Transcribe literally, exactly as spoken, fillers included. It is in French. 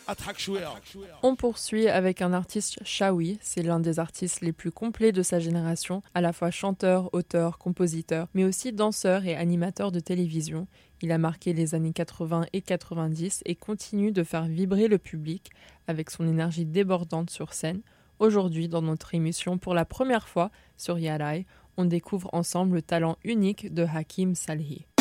On poursuit avec un artiste Shawi, c'est l'un des artistes les plus complets de sa génération, à la fois chanteur, auteur, compositeur, mais aussi danseur et animateur de télévision. Il a marqué les années quatre-vingts et quatre-vingt-dix et continue de faire vibrer le public avec son énergie débordante sur scène. Aujourd'hui, dans notre émission, pour la première fois sur Yarai, on découvre ensemble le talent unique de Hakim Salhi.